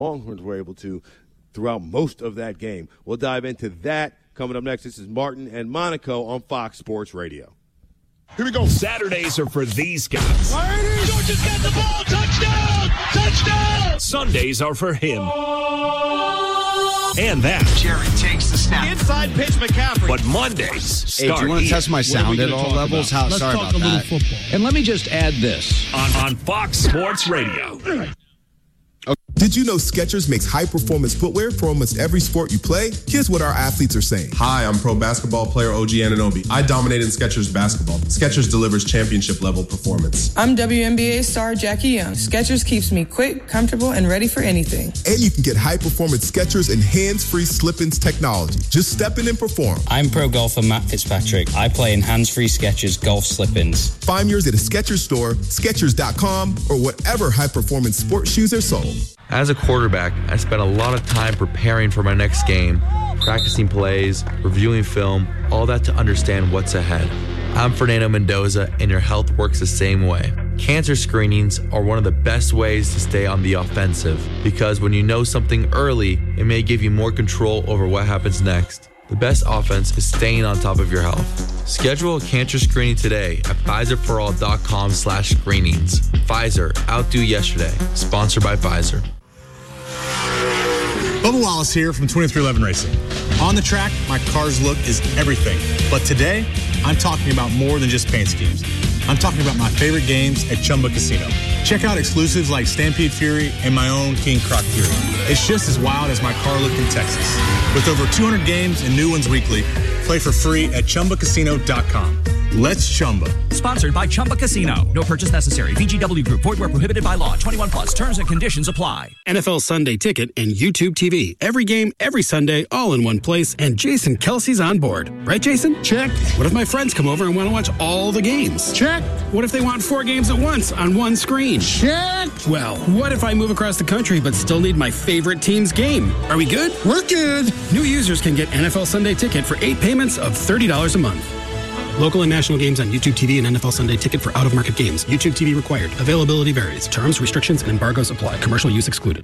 Longhorns were able to throughout most of that game. We'll dive into that coming up next. This is Martin and Monaco on Fox Sports Radio. Here we go. Saturdays are for these guys. Georgia's got the ball. Touchdown! Touchdown! Sundays are for him. And that. Jerry takes the snap. Inside pitch, McCaffrey. But Mondays start. Hey, do you want to test my sound at all levels? Sorry about that. Football. And let me just add this. On Fox Sports Radio. Did you know Skechers makes high-performance footwear for almost every sport you play? Here's what our athletes are saying. Hi, I'm pro basketball player OG Anunoby. I dominate in Skechers basketball. Skechers delivers championship-level performance. I'm WNBA star Jackie Young. Skechers keeps me quick, comfortable, and ready for anything. And you can get high-performance Skechers and hands-free slip-ins technology. Just step in and perform. I'm pro golfer Matt Fitzpatrick. I play in hands-free Skechers golf slip-ins. Find yours at a Skechers store, Skechers.com, or whatever high-performance sports shoes are sold. As a quarterback, I spent a lot of time preparing for my next game, practicing plays, reviewing film, all that to understand what's ahead. I'm Fernando Mendoza, and your health works the same way. Cancer screenings are one of the best ways to stay on the offensive, because when you know something early, it may give you more control over what happens next. The best offense is staying on top of your health. Schedule a cancer screening today at Pfizerforall.com/screenings. Pfizer, outdo yesterday. Sponsored by Pfizer. Bubba Wallace here from 2311 Racing. On the track, my car's look is everything. But today, I'm talking about more than just paint schemes. I'm talking about my favorite games at Chumba Casino. Check out exclusives like Stampede Fury and my own King Croc Fury. It's just as wild as my car look in Texas. With over 200 games and new ones weekly, play for free at ChumbaCasino.com. Let's Chumba. Sponsored by Chumba Casino. No purchase necessary. VGW Group. Void where prohibited by law. 21 plus. Terms and conditions apply. NFL Sunday Ticket and YouTube TV. Every game, every Sunday, all in one place. And Jason Kelsey's on board. Right, Jason? Check. What if my friends come over and want to watch all the games? Check. What if they want 4 games at once on one screen? Check. Well, what if I move across the country but still need my favorite team's game? Are we good? We're good. New users can get NFL Sunday Ticket for 8 payments of $30 a month. Local and national games on YouTube TV and NFL Sunday Ticket for out-of-market games. YouTube TV required. Availability varies. Terms, restrictions, and embargoes apply. Commercial use excluded.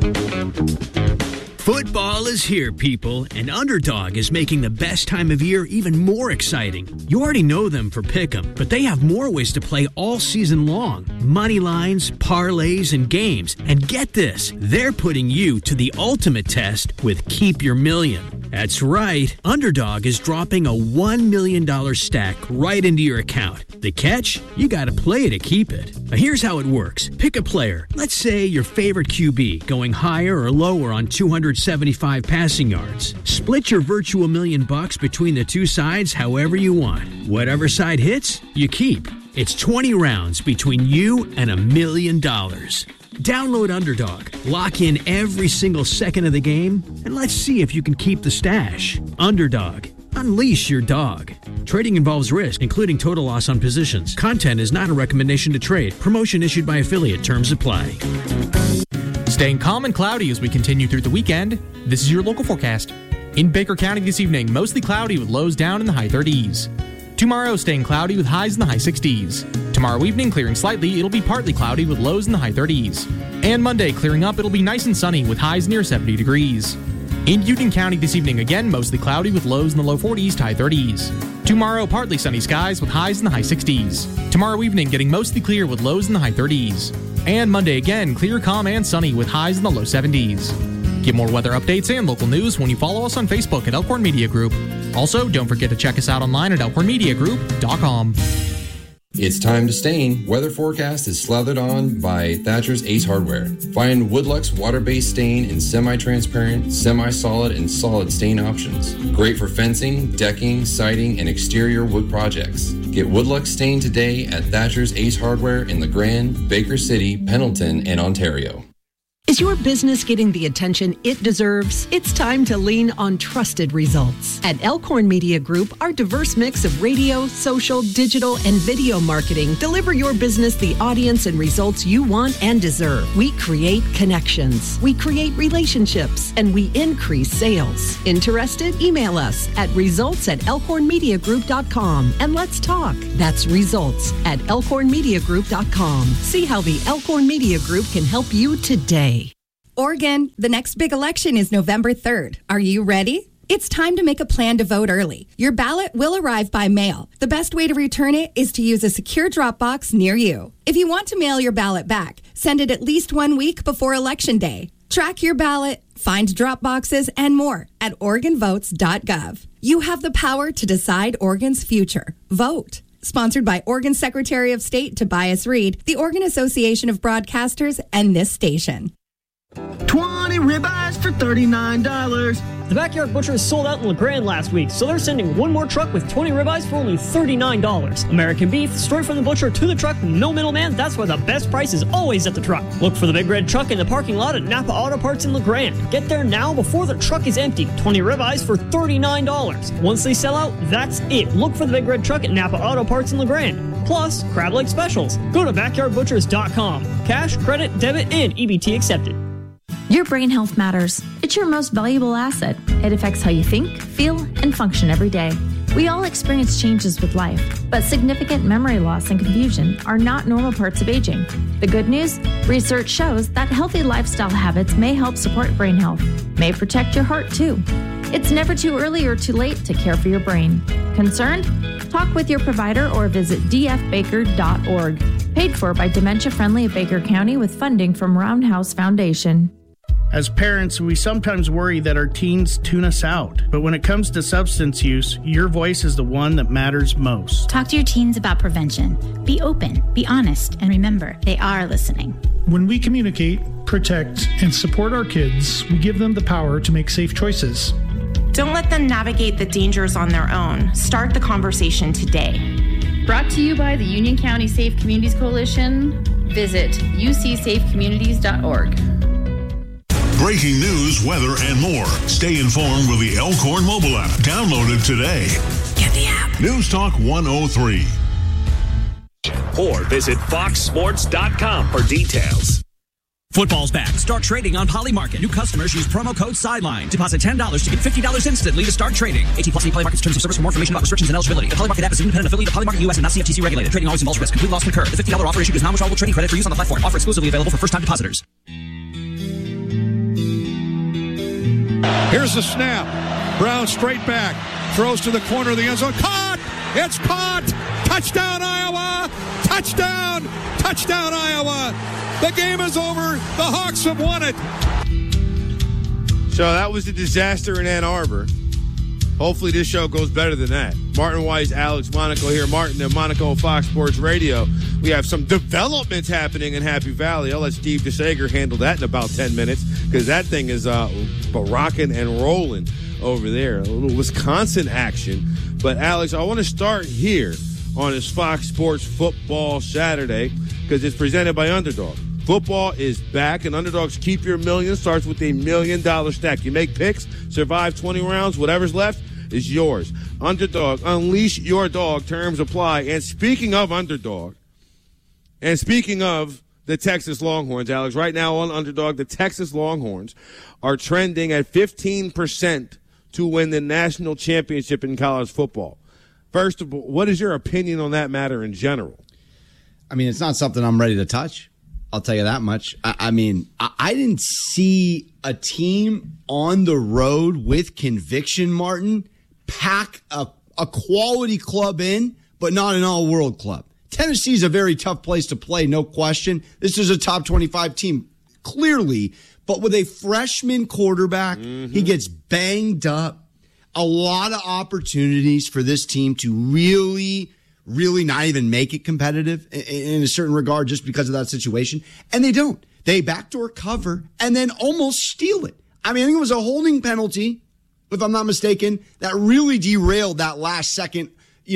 Football is here, people, and Underdog is making the best time of year even more exciting. You already know them for Pick'em, but they have more ways to play all season long. Money lines, parlays, and games. And get this, they're putting you to the ultimate test with Keep Your Million. That's right, Underdog is dropping a $1 million stack right into your account. The catch? You gotta play to keep it. Now here's how it works. Pick a player. Let's say your favorite QB, going higher or lower on 275 passing yards. Split your virtual $1 million between the two sides however you want. Whatever side hits, you keep. It's 20 rounds between you and $1 million. Download Underdog, lock in every single second of the game, and let's see if you can keep the stash. Underdog. Unleash your dog. Trading involves risk, including total loss on positions. Content is not a recommendation to trade. Promotion issued by affiliate. Terms apply. Staying calm and cloudy as we continue through the weekend. This is your local forecast. In Baker County this evening, mostly cloudy with lows down in the high 30s. Tomorrow, staying cloudy with highs in the high 60s. Tomorrow evening, clearing slightly, it'll be partly cloudy with lows in the high 30s. And Monday, clearing up, it'll be nice and sunny with highs near 70 degrees. In Union County this evening, again, mostly cloudy with lows in the low 40s to high 30s. Tomorrow, partly sunny skies with highs in the high 60s. Tomorrow evening, getting mostly clear with lows in the high 30s. And Monday, again, clear, calm, and sunny with highs in the low 70s. Get more weather updates and local news when you follow us on Facebook at Elkhorn Media Group. Also, don't forget to check us out online at elkhornmediagroup.com. It's time to stain. Weather forecast is slathered on by Thatcher's Ace Hardware. Find Woodluck's water-based stain in semi-transparent, semi-solid, and solid stain options. Great for fencing, decking, siding, and exterior wood projects. Get Woodluck stain today at Thatcher's Ace Hardware in LeGrand, Baker City, Pendleton, and Ontario. Is your business getting the attention it deserves? It's time to lean on trusted results. At Elkhorn Media Group, our diverse mix of radio, social, digital, and video marketing deliver your business the audience and results you want and deserve. We create connections, we create relationships, and we increase sales. Interested? Email us at results@elkhornmediagroup.com and let's talk. That's results@elkhornmediagroup.com. See how the Elkhorn Media Group can help you today. Oregon, the next big election is November 3rd. Are you ready? It's time to make a plan to vote early. Your ballot will arrive by mail. The best way to return it is to use a secure drop box near you. If you want to mail your ballot back, send it at least 1 week before Election Day. Track your ballot, find drop boxes, and more at OregonVotes.gov. You have the power to decide Oregon's future. Vote. Sponsored by Oregon Secretary of State Tobias Reed, the Oregon Association of Broadcasters, and this station. 20 ribeyes for $39. The Backyard Butcher sold out in LeGrand last week, so they're sending one more truck with 20 ribeyes for only $39. American beef, straight from the butcher to the truck, no middleman. That's why the best price is always at the truck. Look for the Big Red Truck in the parking lot at Napa Auto Parts in LeGrand. Get there now before the truck is empty. 20 ribeyes for $39. Once they sell out, that's it. Look for the Big Red Truck at Napa Auto Parts in LeGrand. Plus, crab leg specials. Go to backyardbutchers.com. Cash, credit, debit, and EBT accepted. Your brain health matters. It's your most valuable asset. It affects how you think, feel, and function every day. We all experience changes with life, but significant memory loss and confusion are not normal parts of aging. The good news? Research shows that healthy lifestyle habits may help support brain health, may protect your heart too. It's never too early or too late to care for your brain. Concerned? Talk with your provider or visit dfbaker.org. Paid for by Dementia Friendly of Baker County with funding from Roundhouse Foundation. As parents, we sometimes worry that our teens tune us out. But when it comes to substance use, your voice is the one that matters most. Talk to your teens about prevention. Be open, be honest, and remember, they are listening. When we communicate, protect, and support our kids, we give them the power to make safe choices. Don't let them navigate the dangers on their own. Start the conversation today. Brought to you by the Union County Safe Communities Coalition. Visit ucsafecommunities.org. Breaking news, weather, and more. Stay informed with the Elkhorn mobile app. Download it today. Get the app. News Talk 103. Or visit foxsports.com for details. Football's back. Start trading on Polymarket. New customers use promo code SIDELINE. Deposit $10 to get $50 instantly to start trading. 18+ Polymarket's terms of service. For more information about restrictions and eligibility. The Polymarket app is an independent affiliate of Polymarket US and not CFTC regulated. Trading always involves risk. Complete loss can occur. The $50 offer issued is non-withdrawable trading credit for use on the platform. Offer exclusively available for first-time depositors. Here's the snap. Brown straight back. Throws to the corner of the end zone. Caught! It's caught! Touchdown, Iowa! Touchdown! Touchdown, Iowa! The game is over. The Hawks have won it. So that was the disaster in Ann Arbor. Hopefully this show goes better than that. Martin Weiss, Alex Monaco here. Martin and Monaco on Fox Sports Radio. We have some developments happening in Happy Valley. I'll let Steve DeSager handle that in about 10 minutes because that thing is rocking and rolling over there. A little Wisconsin action. But, Alex, I want to start here on this Fox Sports Football Saturday because it's presented by Underdog. Football is back, and Underdog's Keep Your Million starts with a $1 million stack. You make picks, survive 20 rounds, whatever's left is yours. Underdog, unleash your dog. Terms apply. And speaking of Underdog, and speaking of the Texas Longhorns, Alex, right now on Underdog, the Texas Longhorns are trending at 15% to win the national championship in college football. First of all, what is your opinion on that matter in general? I mean, it's not something I'm ready to touch. I'll tell you that much. I mean, I didn't see a team on the road with conviction, Martin, pack a quality club in, but not an all-world club. Tennessee's a very tough place to play, no question. This is a top 25 team, clearly, but with a freshman quarterback, he gets banged up. A lot of opportunities for this team to really not even make it competitive in a certain regard just because of that situation. And they don't. They backdoor cover and then almost steal it. I mean, I think it was a holding penalty, if I'm not mistaken, that really derailed that last second,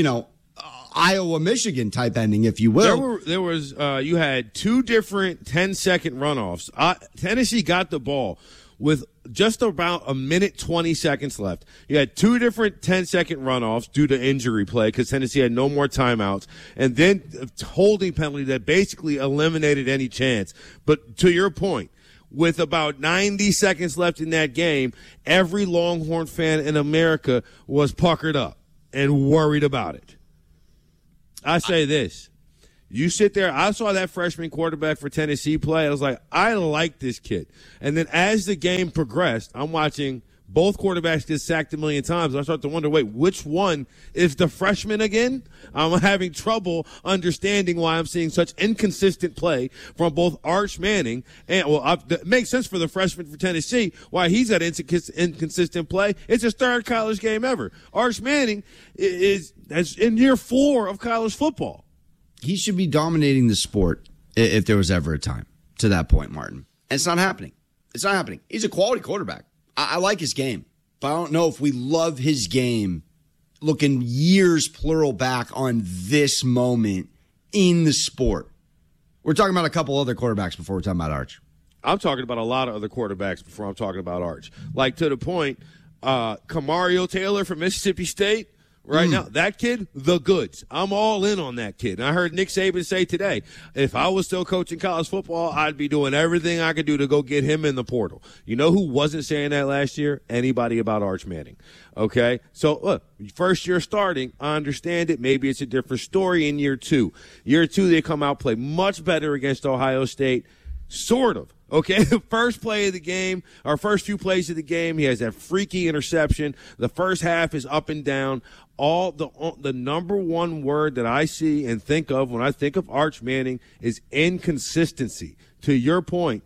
Iowa-Michigan type ending, if you will. There was you had two different 10-second runoffs. Tennessee got the ball with just about a minute 20 seconds left. You had two different 10-second runoffs due to injury play because Tennessee had no more timeouts, and then a holding penalty that basically eliminated any chance. But to your point, with about 90 seconds left in that game, every Longhorn fan in America was puckered up and worried about it. I say this. You sit there. I saw that freshman quarterback for Tennessee play. I was like, I like this kid. And then as the game progressed, I'm watching both quarterbacks get sacked a million times. I start to wonder, wait, which one is the freshman again? I'm having trouble understanding why I'm seeing such inconsistent play from both Arch Manning and, it makes sense for the freshman for Tennessee why he's got inconsistent play. It's his third college game ever. Arch Manning is in year 4 of college football. He should be dominating the sport if there was ever a time to that point, Martin. And it's not happening. It's not happening. He's a quality quarterback. I like his game, but I don't know if we love his game looking years, plural, back on this moment in the sport. We're talking about a couple other quarterbacks before we're talking about Arch. I'm talking about a lot of other quarterbacks before I'm talking about Arch. Like, to the point, Kamario Taylor from Mississippi State, right now, that kid, the goods. I'm all in on that kid. And I heard Nick Saban say today, if I was still coaching college football, I'd be doing everything I could do to go get him in the portal. You know who wasn't saying that last year? Anybody about Arch Manning. Okay? So, look, first year starting, I understand it. Maybe it's a different story in year 2. Year 2, they come out, play much better against Ohio State. Sort of. Okay, the first play of the game, or first few plays of the game, he has that freaky interception. The first half is up and down. All the number one word that I see and think of when I think of Arch Manning is inconsistency. To your point,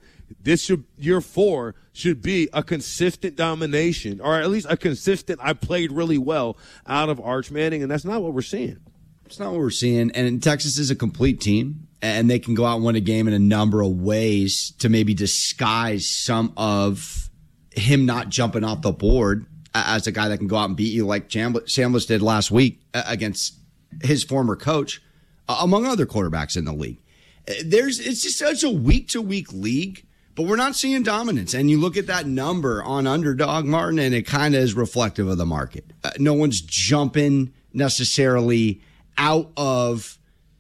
year 4 should be a consistent domination, or at least a consistent I played really well out of Arch Manning, and that's not what we're seeing. It's not what we're seeing. And Texas is a complete team, and they can go out and win a game in a number of ways to maybe disguise some of him not jumping off the board as a guy that can go out and beat you like Chambliss did last week against his former coach, among other quarterbacks in the league. It's just such a week-to-week league, but we're not seeing dominance. And you look at that number on Underdog, Martin, and it kind of is reflective of the market. No one's jumping necessarily out of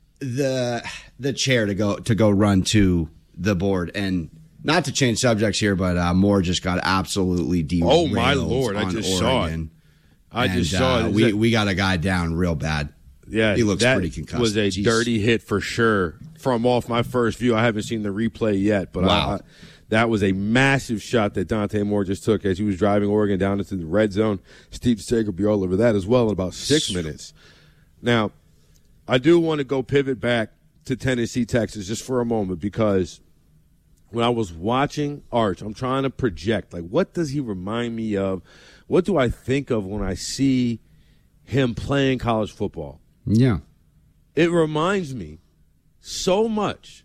the chair to go run to the board. And not to change subjects here, but Moore just got absolutely derailed. Oh my Lord! I just saw it. I just saw it. We got a guy down real bad. Yeah, he looks pretty concussed. Was a dirty hit for sure. From off my first view, I haven't seen the replay yet, but wow. That was a massive shot that Dante Moore just took as he was driving Oregon down into the red zone. Steve Stagg will be all over that as well in about 6 minutes. Now, I do want to go pivot back to Tennessee, Texas, just for a moment, because when I was watching Arch, I'm trying to project, like, what does he remind me of? What do I think of when I see him playing college football? Yeah. It reminds me so much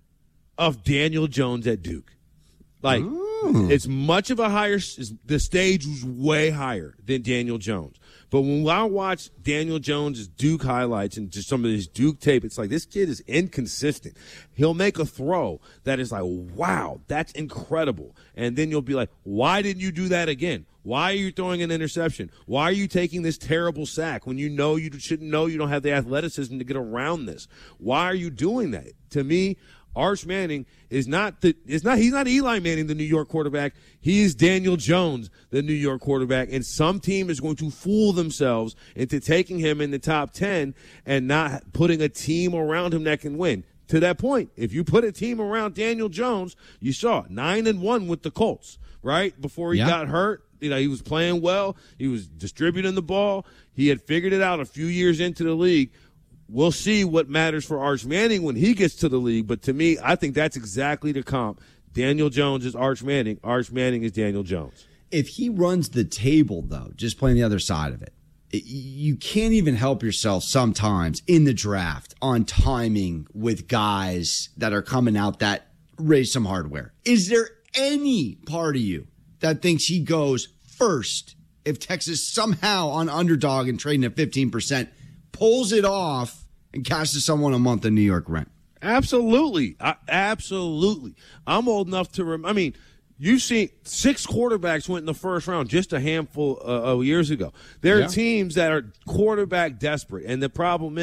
of Daniel Jones at Duke. Like, it's much of a higher – the stage was way higher than Daniel Jones. But when I watch Daniel Jones' Duke highlights and just some of his Duke tape, it's like this kid is inconsistent. He'll make a throw that is like, wow, that's incredible. And then you'll be like, why didn't you do that again? Why are you throwing an interception? Why are you taking this terrible sack when you know you shouldn't know you don't have the athleticism to get around this? Why are you doing that? To me, Arch Manning he's not Eli Manning, the New York quarterback. He is Daniel Jones, the New York quarterback. And some team is going to fool themselves into taking him in the top 10 and not putting a team around him that can win. To that point, if you put a team around Daniel Jones, you saw it, 9-1 with the Colts, right? Before he got hurt. You know, he was playing well. He was distributing the ball. He had figured it out a few years into the league. We'll see what matters for Arch Manning when he gets to the league. But to me, I think that's exactly the comp. Daniel Jones is Arch Manning. Arch Manning is Daniel Jones. If he runs the table, though, just playing the other side of it, you can't even help yourself sometimes in the draft on timing with guys that are coming out that raise some hardware. Is there any part of you that thinks he goes first if Texas somehow on Underdog and trading at 15% pulls it off and cashes someone a month in New York rent? Absolutely. Absolutely. I'm old enough to remember. I mean, you've seen 6 quarterbacks went in the first round just a handful of years ago. There are teams that are quarterback desperate, and the problem is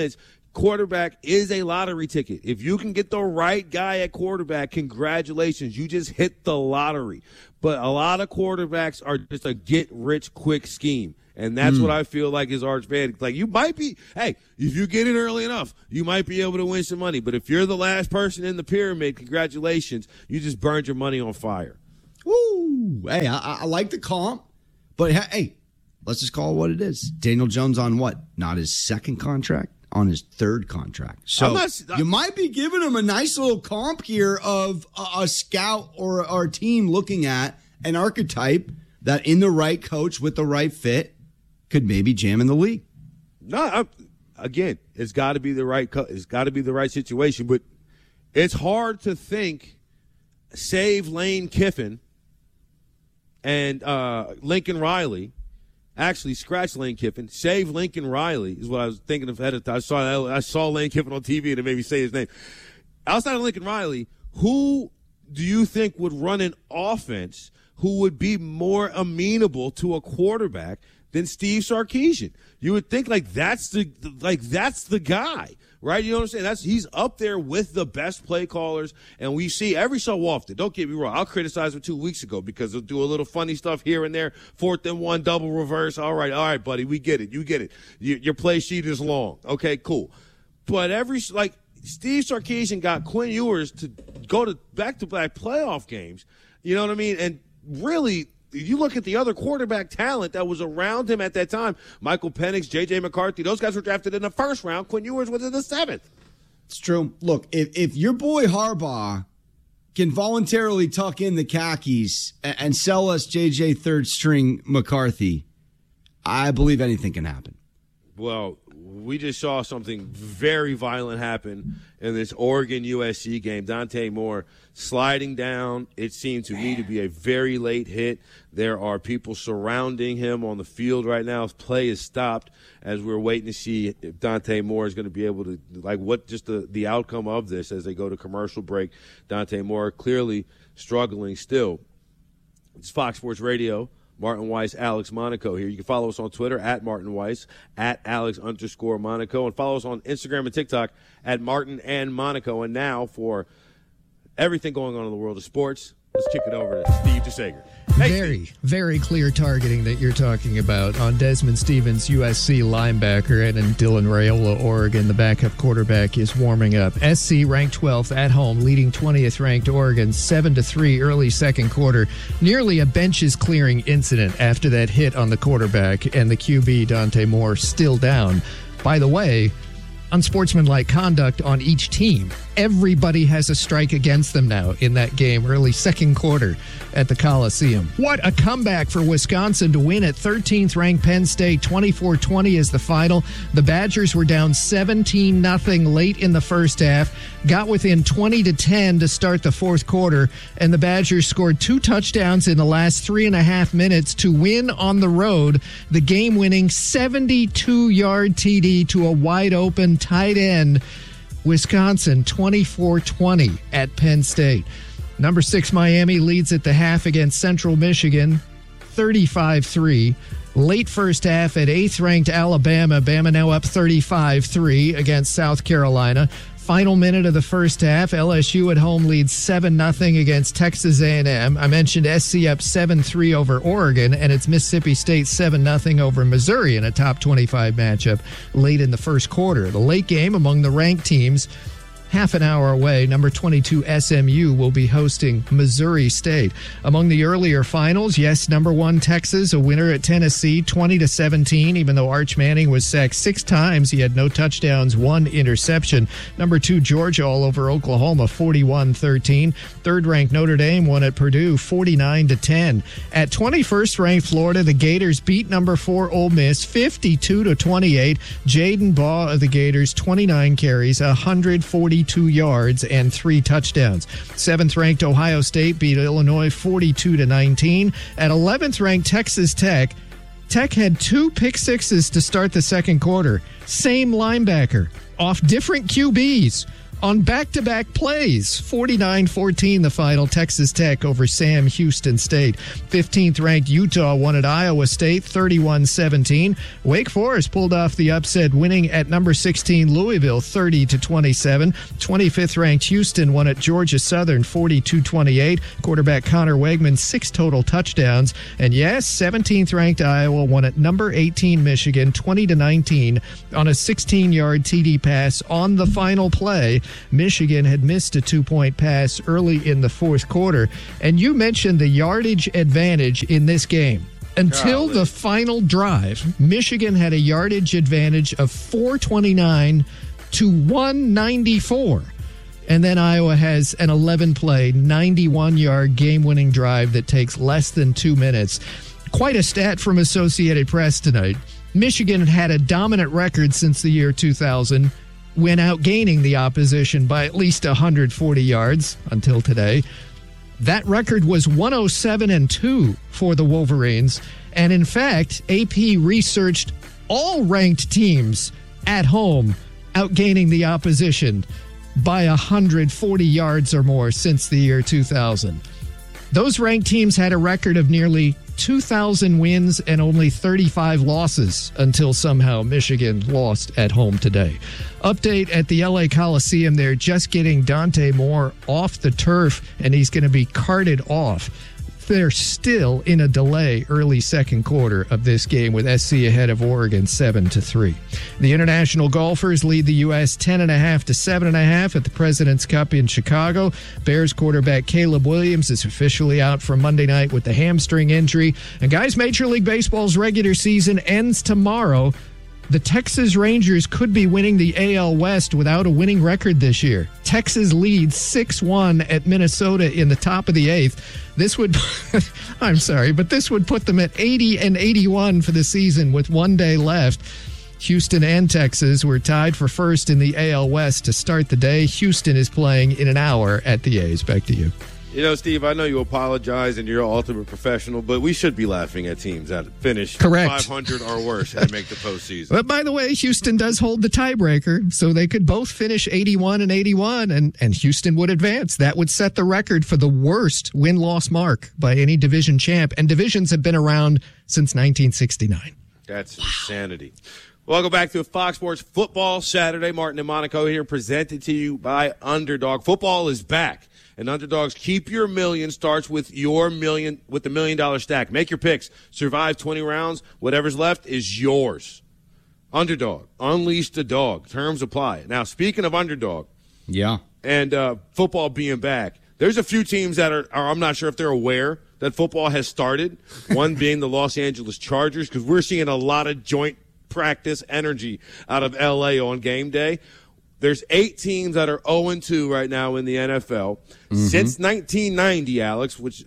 quarterback is a lottery ticket. If you can get the right guy at quarterback, congratulations. You just hit the lottery. But a lot of quarterbacks are just a get-rich-quick scheme. And that's what I feel like is Arch Manning. Like, you might be, hey, if you get in early enough, you might be able to win some money. But if you're the last person in the pyramid, congratulations, you just burned your money on fire. Woo! Hey, I like the comp. But, hey, let's just call it what it is. Daniel Jones on what? Not his second contract, on his third contract. So you might be giving him a nice little comp here of a scout or a team looking at an archetype that in the right coach with the right fit could maybe jam in the league. No, again, it's got to be the right. It's got to be the right situation. But it's hard to think save Lane Kiffin and Lincoln Riley. Actually, scratch Lane Kiffin. Save Lincoln Riley is what I was thinking of. I saw Lane Kiffin on TV and it made me say his name. Outside of Lincoln Riley, who do you think would run an offense who would be more amenable to a quarterback than Steve Sarkisian? You would think that's the guy, right? You know what I'm saying? He's up there with the best play callers, and we see every so often. Don't get me wrong. I'll criticize him 2 weeks ago because they'll do a little funny stuff here and there. 4th and 1, double reverse. All right, buddy, we get it. You get it. Your play sheet is long. Okay, cool. But Steve Sarkisian got Quinn Ewers to go to back-to-back playoff games. You know what I mean? And really, you look at the other quarterback talent that was around him at that time, Michael Penix, J.J. McCarthy, those guys were drafted in the first round. Quinn Ewers was in the 7th. It's true. Look, if your boy Harbaugh can voluntarily tuck in the khakis and sell us J.J. third-string McCarthy, I believe anything can happen. Well, we just saw something very violent happen in this Oregon-USC game. Dante Moore sliding down. It seemed to me to be a very late hit. There are people surrounding him on the field right now. Play is stopped as we're waiting to see if Dante Moore is going to be able to, the outcome of this as they go to commercial break. Dante Moore clearly struggling still. It's Fox Sports Radio. Martin Weiss, Alex Monaco here. You can follow us on Twitter at Martin Weiss, at Alex_Monaco, and follow us on Instagram and TikTok at Martin and Monaco. And now for everything going on in the world of sports, let's kick it over to Steve DeSager. Hey, very clear targeting that you're talking about on Desmond Stevens, USC linebacker, and in Dylan Raiola, Oregon, the backup quarterback, is warming up. SC ranked 12th at home, leading 20th ranked Oregon 7-3 early second quarter. Nearly a benches clearing incident after that hit on the quarterback, and the QB Dante Moore still down. By the way, unsportsmanlike conduct on each team. Everybody has a strike against them now in that game, early second quarter at the Coliseum. What a comeback for Wisconsin to win at 13th ranked Penn State. 24-20 is the final. The Badgers were down 17-0 late in the first half, got within 20-10 to start the fourth quarter, and the Badgers scored 2 touchdowns in the last 3.5 minutes to win on the road the game-winning 72-yard TD to a wide-open tight end. Wisconsin 24-20 at Penn State. Number 6 Miami leads at the half against Central Michigan 35-3. Late first half at 8th-ranked Alabama. Bama now up 35-3 against South Carolina. Final minute of the first half, LSU at home leads 7-0 against Texas A&M. I mentioned SC up 7-3 over Oregon, and it's Mississippi State 7-0 over Missouri in a top 25 matchup late in the first quarter. The late game among the ranked teams, half an hour away, number 22 SMU will be hosting Missouri State. Among the earlier finals, yes, number 1 Texas, a winner at Tennessee, 20-17, even though Arch Manning was sacked 6 times. He had no touchdowns, 1 interception. Number 2 Georgia all over Oklahoma, 41-13. Third-ranked Notre Dame won at Purdue, 49-10. At 21st ranked Florida, the Gators beat number 4 Ole Miss, 52-28. Jaden Baugh of the Gators, 29 carries, 142 yards and 3 touchdowns. 7th-ranked Ohio State beat Illinois 42-19. At 11th-ranked Texas Tech had 2 pick sixes to start the second quarter. Same linebacker, off different QBs. on back-to-back plays. 49-14 the final. Texas Tech over Sam Houston State. 15th-ranked Utah won at Iowa State 31-17. Wake Forest pulled off the upset, winning at number 16 Louisville 30-27. 25th-ranked Houston won at Georgia Southern 42-28. Quarterback Connor Wegman 6 total touchdowns. And yes, 17th-ranked Iowa won at number 18 Michigan 20-19 on a 16-yard TD pass on the final play. Michigan had missed a 2-point pass early in the fourth quarter. And you mentioned the yardage advantage in this game. Until the final drive, Michigan had a yardage advantage of 429 to 194. And then Iowa has an 11-play, 91-yard game-winning drive that takes less than 2 minutes. Quite a stat from Associated Press tonight. Michigan had a dominant record since the year 2000, when outgaining the opposition by at least 140 yards until today. That record was 107-2 for the Wolverines. And in fact, AP researched all ranked teams at home outgaining the opposition by 140 yards or more since the year 2000. Those ranked teams had a record of nearly 2,000 wins and only 35 losses until somehow Michigan lost at home today. Update at the LA Coliseum. They're just getting Dante Moore off the turf, and he's going to be carted off. They're still in a delay early second quarter of this game with SC ahead of Oregon 7-3. The international golfers lead the U.S. 10.5 to 7.5 at the President's Cup in Chicago. Bears quarterback Caleb Williams is officially out for Monday night with the hamstring injury. And guys, Major League Baseball's regular season ends tomorrow. The Texas Rangers could be winning the AL West without a winning record this year. Texas leads 6-1 at Minnesota in the top of the eighth. This would, I'm sorry, but this would put them at 80-81 for the season with 1 day left. Houston and Texas were tied for first in the AL West to start the day. Houston is playing in an hour at the A's. Back to you. You know, Steve, I know you apologize and you're an ultimate professional, but we should be laughing at teams that finish 500 or worse and make the postseason. But by the way, Houston does hold the tiebreaker, so they could both finish 81-81, and Houston would advance. That would set the record for the worst win-loss mark by any division champ, and divisions have been around since 1969. That's insanity. Welcome back to Fox Sports Football Saturday. Martin and Monaco here, presented to you by Underdog. Football is back. And Underdog's Keep Your Million starts with the $1 million stack. Make your picks. Survive 20 rounds. Whatever's left is yours. Underdog. Unleash the dog. Terms apply. Now, speaking of Underdog. Yeah. And football being back, there's a few teams that are I'm not sure if they're aware that football has started. One being the Los Angeles Chargers, because we're seeing a lot of joint practice energy out of L.A. on game day. There's 8 teams that are 0-2 right now in the NFL. Mm-hmm. Since 1990, Alex, which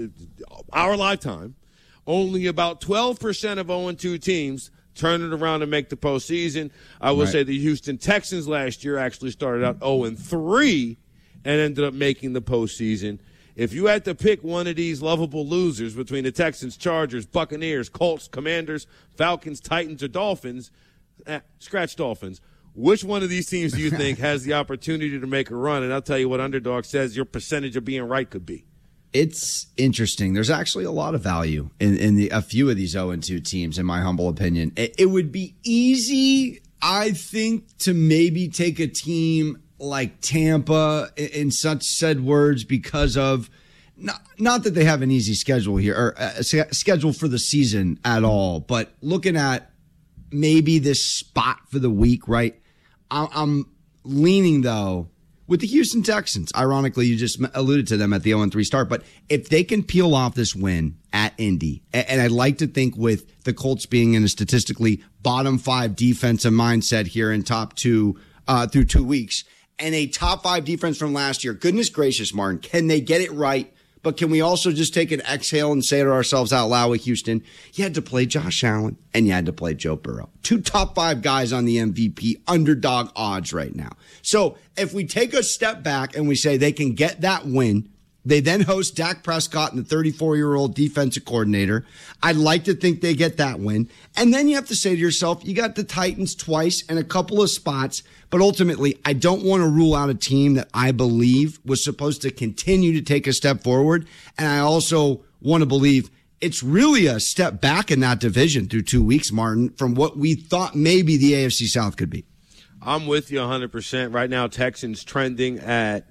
our lifetime, only about 12% of 0-2 teams turn it around and make the postseason. I will say the Houston Texans last year actually started out 0-3 and ended up making the postseason. If you had to pick one of these lovable losers between the Texans, Chargers, Buccaneers, Colts, Commanders, Falcons, Titans, or Dolphins, scratch Dolphins, which one of these teams do you think has the opportunity to make a run? And I'll tell you what Underdog says your percentage of being right could be. It's interesting. There's actually a lot of value in a few of these 0-2 teams, in my humble opinion. It would be easy, I think, to maybe take a team like Tampa in such said words because of not that they have an easy schedule here or a schedule for the season at all, but looking at maybe this spot for the week, right? I'm leaning, though, with the Houston Texans. Ironically, you just alluded to them at the 0-3 start. But if they can peel off this win at Indy, and I'd like to think with the Colts being in a statistically bottom 5 defensive mindset here in top 2 through 2 weeks, and a top 5 defense from last year, goodness gracious, Martin, can they get it right? But can we also just take an exhale and say to ourselves out loud with Houston, you had to play Josh Allen and you had to play Joe Burrow. 2 top 5 guys on the MVP underdog odds right now. So if we take a step back and we say they can get that win They then host Dak Prescott and the 34-year-old defensive coordinator. I'd like to think they get that win. And then you have to say to yourself, you got the Titans twice and a couple of spots. But ultimately, I don't want to rule out a team that I believe was supposed to continue to take a step forward. And I also want to believe it's really a step back in that division through 2 weeks, Martin, from what we thought maybe the AFC South could be. I'm with you 100%. Right now, Texans trending at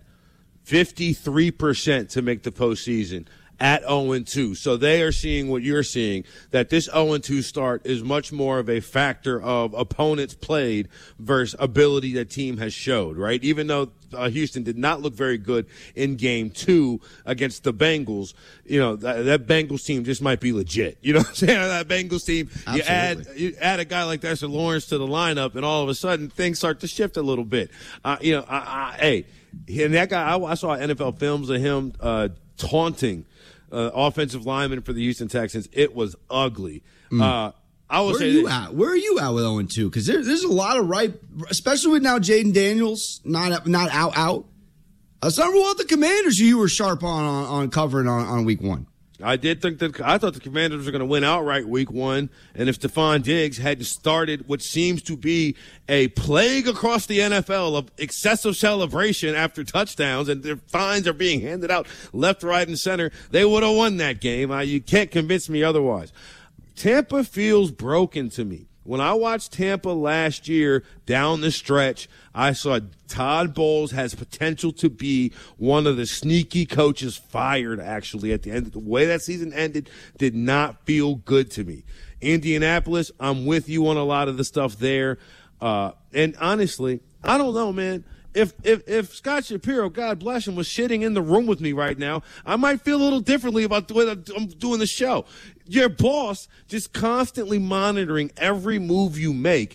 53% to make the postseason at 0-2. So they are seeing what you're seeing, that this 0-2 start is much more of a factor of opponents played versus ability that team has showed, right? Even though Houston did not look very good in game 2 against the Bengals, that Bengals team just might be legit. You know what I'm saying? That Bengals team, you add a guy like Dexter Lawrence to the lineup, and all of a sudden things start to shift a little bit. Hey, and that guy, I saw NFL films of him taunting offensive linemen for the Houston Texans. It was ugly. I will say that. Where are you at with 0-2? Because there's a lot of especially with now Jaden Daniels not out. Let's not rule out the Commanders you were sharp on covering on week 1. I thought the Commanders were going to win outright week 1, and if Stephon Diggs had started what seems to be a plague across the NFL of excessive celebration after touchdowns, and their fines are being handed out left, right, and center, they would have won that game. You can't convince me otherwise. Tampa feels broken to me. When I watched Tampa last year down the stretch, I saw Todd Bowles has potential to be one of the sneaky coaches fired, actually, at the end. The way that season ended did not feel good to me. Indianapolis, I'm with you on a lot of the stuff there. And honestly, I don't know, man. If Scott Shapiro, God bless him, was sitting in the room with me right now, I might feel a little differently about the way that I'm doing the show. Your boss just constantly monitoring every move you make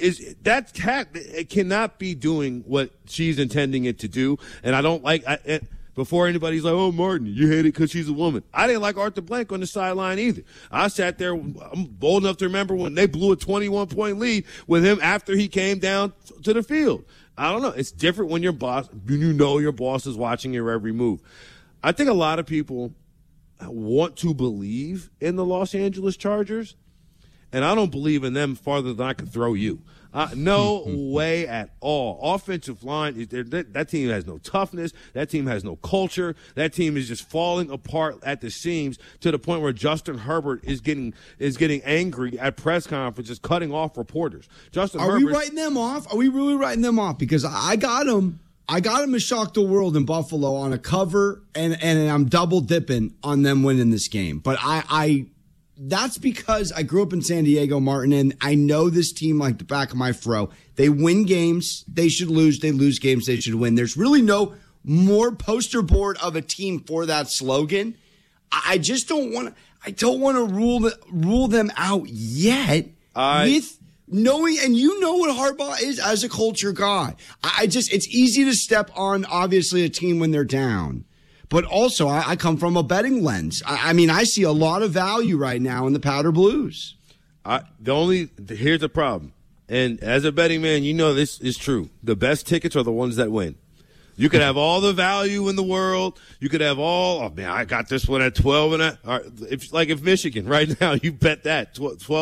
it cannot be doing what she's intending it to do. And I don't before anybody's like, oh, Martin, you hate it because she's a woman. I didn't like Arthur Blank on the sideline either. I sat there, I'm bold enough to remember when they blew a 21-point lead with him after he came down to the field. I don't know. It's different when your boss is watching your every move. I think a lot of people want to believe in the Los Angeles Chargers, and I don't believe in them farther than I can throw you. No way at all. Offensive line, that team has no toughness. That team has no culture. That team is just falling apart at the seams to the point where Justin Herbert is getting angry at press conferences, cutting off reporters. Are we writing them off? Are we really writing them off? Because I got them. I got them to shock the world in Buffalo on a cover, and I'm double dipping on them winning this game. But that's because I grew up in San Diego, Martin, and I know this team like the back of my fro. They win games, they should lose. They lose games, they should win. There's really no more poster board of a team for that slogan. I just don't want to rule them out yet with knowing, and you know what Harbaugh is as a culture guy. It's easy to step on, obviously, a team when they're down. But also, I come from a betting lens. I see a lot of value right now in the Powder Blues. Here's the problem. And as a betting man, you know this is true. The best tickets are the ones that win. You could have all the value in the world. You could have I got this one at 12 and if Michigan right now, you bet that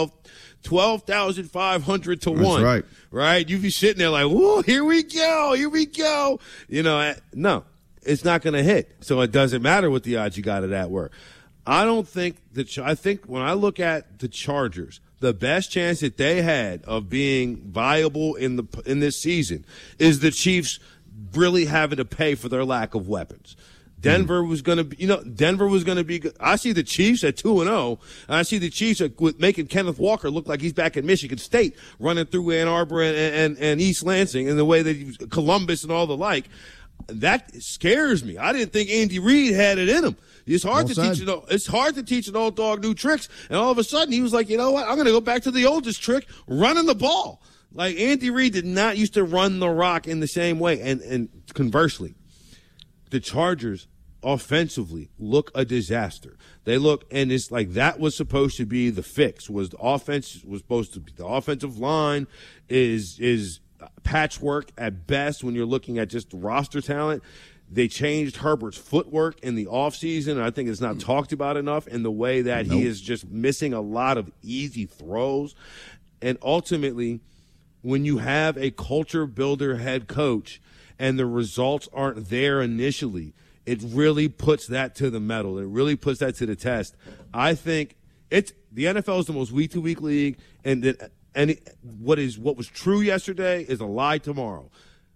12,500 to 1. That's right? You'd be sitting there like, whoa, here we go. No. It's not going to hit. So it doesn't matter what the odds you got it at were. I think when I look at the Chargers, the best chance that they had of being viable in this season is the Chiefs really having to pay for their lack of weapons. Denver was going to be good. I see the Chiefs at 2-0. And I see the Chiefs with making Kenneth Walker look like he's back at Michigan State, running through Ann Arbor and East Lansing in the way that he was Columbus and all the like. That scares me. I didn't think Andy Reid had it in him. It's hard to teach an old dog new tricks. And all of a sudden, he was like, you know what? I'm going to go back to the oldest trick, running the ball. Like Andy Reid did not used to run the rock in the same way. And conversely, the Chargers offensively look a disaster. They look, and it's like that was supposed to be the fix. The offensive line is patchwork at best when you're looking at just roster talent. They changed Herbert's footwork in the offseason, and I think it's not talked about enough in the way that he is just missing a lot of easy throws. And ultimately, when you have a culture builder head coach and the results aren't there initially, it really puts that to the metal. It really puts that to the test. I think the NFL is the most week-to-week league, and what was true yesterday is a lie tomorrow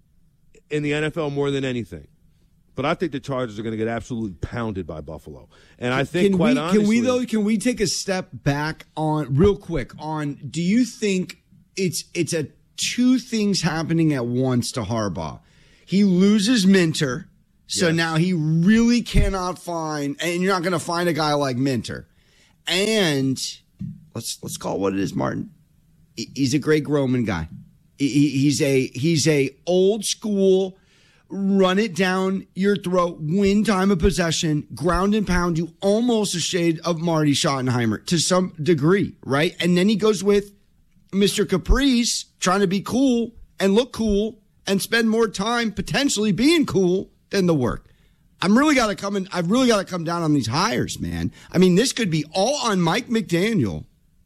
in the NFL more than anything. But I think the Chargers are going to get absolutely pounded by Buffalo. And I think, honestly, can we take a step back real quick on, do you think it's two things happening at once to Harbaugh? He loses Minter, so now he really cannot find, and you're not going to find a guy like Minter. And let's call it what it is, Martin. He's a Greg Roman guy. He's a old school, run it down your throat, win time of possession, ground and pound you, almost a shade of Marty Schottenheimer to some degree, right? And then he goes with Mr. Caprice trying to be cool and look cool and spend more time potentially being cool than the work. I've really got to come down on these hires, man. I mean, this could be all on Mike McDaniel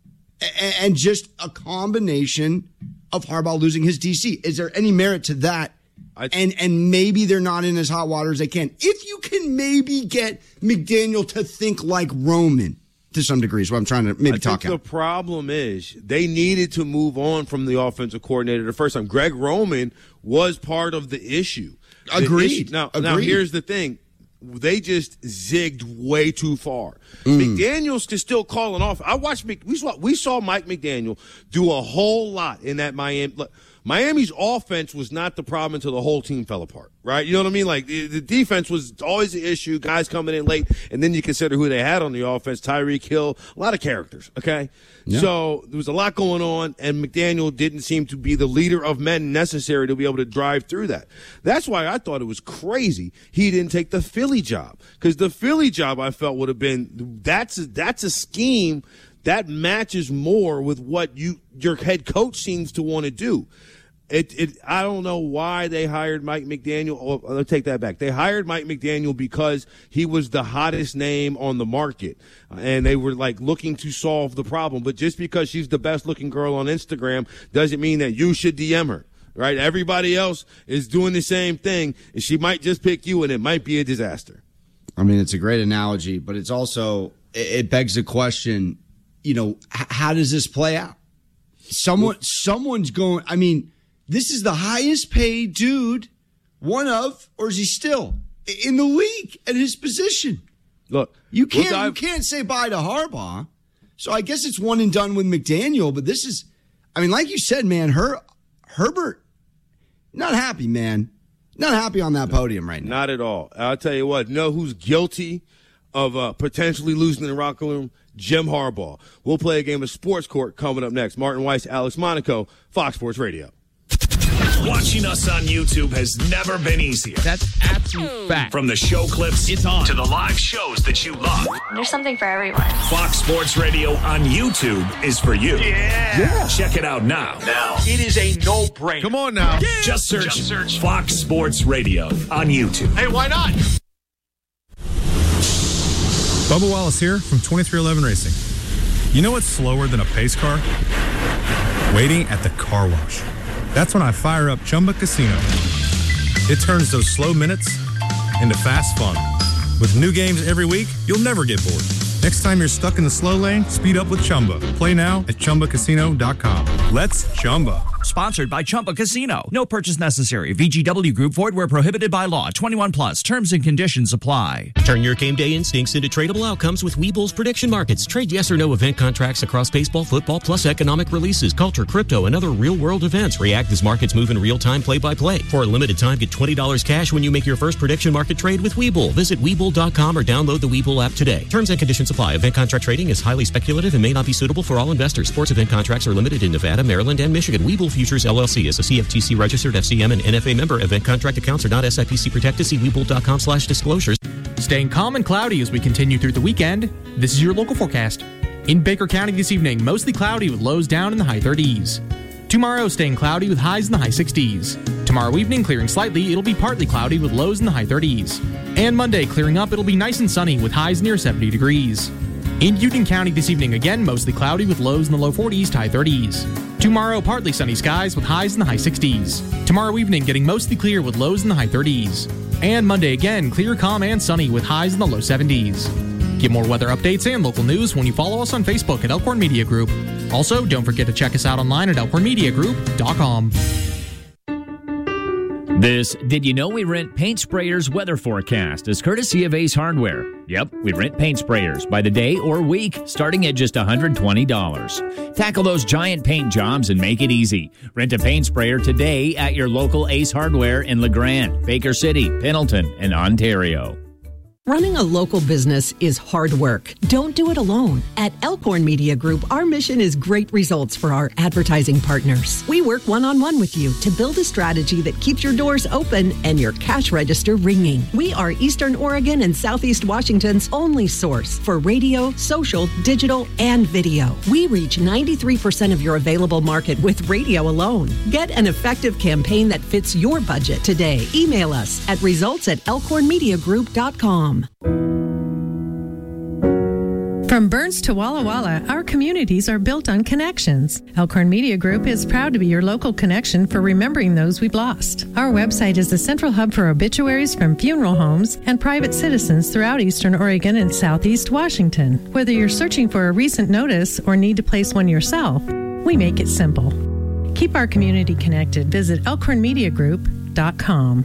and just a combination of Harbaugh losing his DC. Is there any merit to that? And maybe they're not in as hot water as they can. If you can maybe get McDaniel to think like Roman to some degree is what I'm trying to maybe talk about. The problem is they needed to move on from the offensive coordinator the first time. Greg Roman was part of the issue. Agreed. Now here's the thing. They just zigged way too far. McDaniel's is still calling off. We saw Mike McDaniel do a whole lot in that Miami. Look, Miami's offense was not the problem until the whole team fell apart, right? You know what I mean? Like, the defense was always the issue, guys coming in late, and then you consider who they had on the offense, Tyreek Hill, a lot of characters, okay? Yeah. So there was a lot going on, and McDaniel didn't seem to be the leader of men necessary to be able to drive through that. That's why I thought it was crazy he didn't take the Philly job, because the Philly job I felt would have been, that's a scheme that matches more with what your head coach seems to want to do. I don't know why they hired Mike McDaniel. Oh, I'll take that back. They hired Mike McDaniel because he was the hottest name on the market, and they were like looking to solve the problem. But just because she's the best looking girl on Instagram doesn't mean that you should DM her, right? Everybody else is doing the same thing, and she might just pick you, and it might be a disaster. I mean, it's a great analogy, but it's also, it begs the question, how does this play out? Someone's going, I mean, this is the highest paid dude, or is he still in the league at his position? Look, you can't say bye to Harbaugh. So I guess it's one and done with McDaniel, but this is, I mean, like you said, man, Herbert, not happy, man. Not happy on that podium right now. Not at all. I'll tell you what, who's guilty of potentially losing in the locker room? Jim Harbaugh. We'll play a game of Sports Court coming up next. Martin Weiss, Alex Monaco, Fox Sports Radio. Watching us on YouTube has never been easier. That's absolute fact. From the show clips to the live shows that you love. There's something for everyone. Fox Sports Radio on YouTube is for you. Yeah. Check it out now. It is a no-brainer. Come on now. Yeah. Just search Fox Sports Radio on YouTube. Hey, why not? Bubba Wallace here from 2311 Racing. You know what's slower than a pace car? Waiting at the car wash. That's when I fire up Chumba Casino. It turns those slow minutes into fast fun. With new games every week, you'll never get bored. Next time you're stuck in the slow lane, speed up with Chumba. Play now at ChumbaCasino.com. Let's Chumba. Sponsored by Chumba Casino. No purchase necessary. VGW Group. Void where prohibited by law. 21 plus. Terms and conditions apply. Turn your game day instincts into tradable outcomes with Webull's prediction markets. Trade yes or no event contracts across baseball, football, plus economic releases, culture, crypto, and other real-world events. React as markets move in real time, play-by-play. For a limited time, get $20 cash when you make your first prediction market trade with Webull. Visit Webull.com or download the Webull app today. Terms and conditions apply. Event contract trading is highly speculative and may not be suitable for all investors. Sports event contracts are limited in Nevada, Maryland, and Michigan. Webull Futures LLC is a CFTC registered FCM and NFA member. Event contract accounts are not SIPC protected. See Webull.com/disclosures. Staying calm and cloudy as we continue through the weekend. This is your local forecast. In Baker County this evening, mostly cloudy with lows down in the high 30s. Tomorrow, staying cloudy with highs in the high 60s. Tomorrow evening, clearing slightly, it'll be partly cloudy with lows in the high 30s. And Monday, clearing up, it'll be nice and sunny with highs near 70 degrees. In Union County this evening, again, mostly cloudy with lows in the low 40s to high 30s. Tomorrow, partly sunny skies with highs in the high 60s. Tomorrow evening, getting mostly clear with lows in the high 30s. And Monday, again, clear, calm, and sunny with highs in the low 70s. Get more weather updates and local news when you follow us on Facebook at Elkhorn Media Group. Also, don't forget to check us out online at elkhornmediagroup.com. This Did You Know We Rent Paint Sprayers weather forecast is courtesy of Ace Hardware. Yep, we rent paint sprayers by the day or week, starting at just $120. Tackle those giant paint jobs and make it easy. Rent a paint sprayer today at your local Ace Hardware in LeGrand, Baker City, Pendleton, and Ontario. Running a local business is hard work. Don't do it alone. At Elkhorn Media Group, our mission is great results for our advertising partners. We work one-on-one with you to build a strategy that keeps your doors open and your cash register ringing. We are Eastern Oregon and Southeast Washington's only source for radio, social, digital, and video. We reach 93% of your available market with radio alone. Get an effective campaign that fits your budget today. Email us at results@elkhornmediagroup.com. From Burns to Walla Walla, our communities are built on connections. Elkhorn Media Group is proud to be your local connection for remembering those we've lost. Our website is the central hub for obituaries from funeral homes and private citizens throughout Eastern Oregon and Southeast Washington. Whether you're searching for a recent notice or need to place one yourself, we make it simple. Keep our community connected. Visit elkhornmediagroup.com.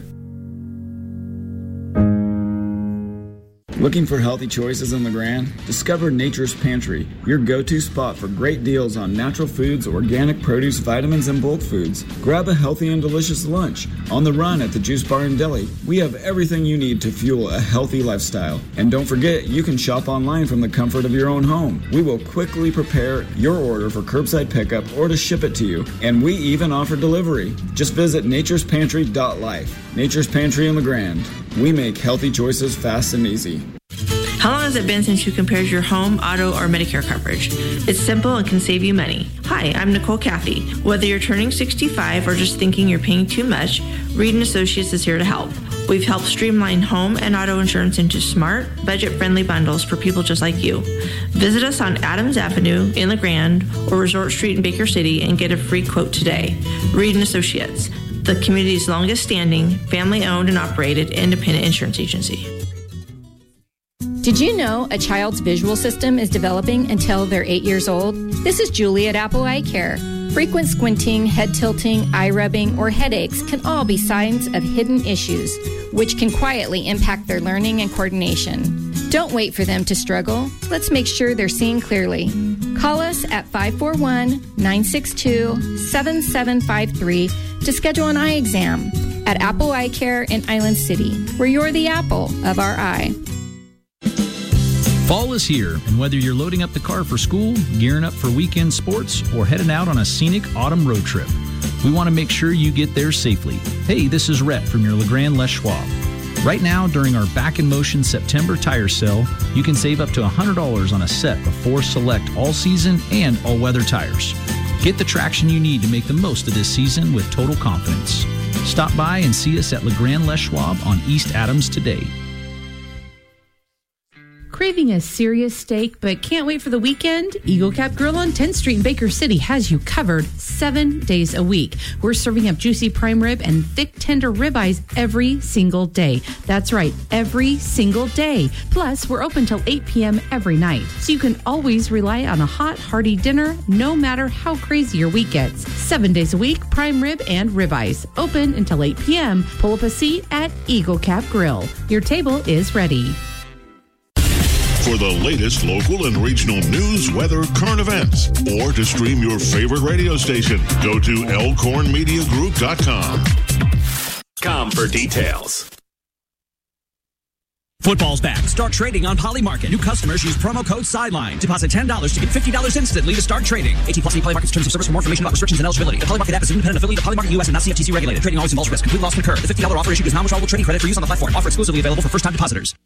Looking for healthy choices in LeGrand? Discover Nature's Pantry, your go-to spot for great deals on natural foods, organic produce, vitamins, and bulk foods. Grab a healthy and delicious lunch. On the run at the Juice Bar and Deli, we have everything you need to fuel a healthy lifestyle. And don't forget, you can shop online from the comfort of your own home. We will quickly prepare your order for curbside pickup or to ship it to you. And we even offer delivery. Just visit naturespantry.life. Nature's Pantry in LeGrand. We make healthy choices fast and easy. How long has it been since you compared your home, auto, or Medicare coverage? It's simple and can save you money. Hi, I'm Nicole Cathy. Whether you're turning 65 or just thinking you're paying too much, Reed & Associates is here to help. We've helped streamline home and auto insurance into smart, budget-friendly bundles for people just like you. Visit us on Adams Avenue in LeGrand or Resort Street in Baker City and get a free quote today. Reed & Associates, the community's longest-standing, family-owned and operated independent insurance agency. Did you know a child's visual system is developing until they're 8 years old? This is Julie at Apple Eye Care. Frequent squinting, head tilting, eye rubbing, or headaches can all be signs of hidden issues, which can quietly impact their learning and coordination. Don't wait for them to struggle. Let's make sure they're seeing clearly. Call us at 541-962-7753 to schedule an eye exam at Apple Eye Care in Island City, where you're the apple of our eye. Fall is here, and whether you're loading up the car for school, gearing up for weekend sports, or heading out on a scenic autumn road trip, we want to make sure you get there safely. Hey, this is Rhett from your LeGrand Les Schwab. Right now, during our Back in Motion September tire sale, you can save up to $100 on a set of 4 select all-season and all-weather tires. Get the traction you need to make the most of this season with total confidence. Stop by and see us at LeGrand Les Schwab on East Adams today. Craving a serious steak but can't wait for the weekend? Eagle Cap Grill on 10th Street in Baker City has you covered 7 days a week. We're serving up juicy prime rib and thick tender ribeyes every single day. That's right, every single day. Plus, we're open till 8 p.m. every night, so you can always rely on a hot, hearty dinner no matter how crazy your week gets. 7 days a week, prime rib and ribeyes. Open until 8 p.m. Pull up a seat at Eagle Cap Grill. Your table is ready. For the latest local and regional news, weather, current events, or to stream your favorite radio station, go to elkhornmediagroup.com. For details. Football's back. Start trading on Polymarket. New customers use promo code SIDELINE. Deposit $10 to get $50 instantly to start trading. 18 plus Poly Market's terms of service. For more information about restrictions and eligibility. The Polymarket app is an independent affiliate of Polymarket US and not CFTC regulated. Trading always involves risk. Complete loss can occur. The $50 offer issued is non-withdrawable trading credit for use on the platform. Offer exclusively available for first-time depositors.